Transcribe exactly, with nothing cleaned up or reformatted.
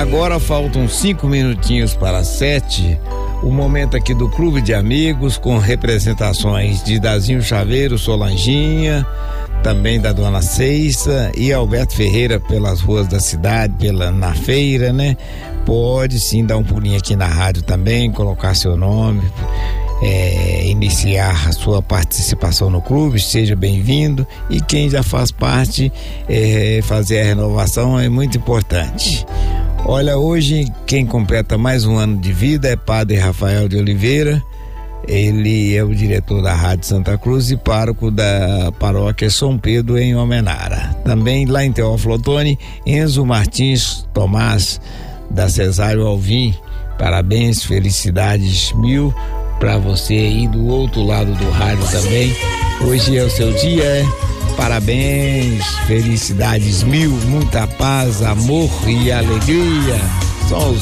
Agora faltam cinco minutinhos para sete. O momento aqui do Clube de Amigos, com representações de Dazinho Chaveiro, Solanginha, também da Dona Ceissa e Alberto Ferreira pelas ruas da cidade, pela, na feira, né? Pode sim dar um pulinho aqui na rádio também, colocar seu nome, é, iniciar a sua participação no clube, seja bem-vindo. E quem já faz parte, é, fazer a renovação é muito importante. Olha, hoje quem completa mais um ano de vida é Padre Rafael de Oliveira. Ele é o diretor da Rádio Santa Cruz e pároco da paróquia São Pedro em Almenara. Também lá em Teófilo Otoni, Enzo Martins Tomás da Cesário Alvim. Parabéns, felicidades mil para você aí do outro lado do rádio também. Hoje é o seu dia, é? Parabéns, felicidades mil, muita paz, amor e alegria. Só os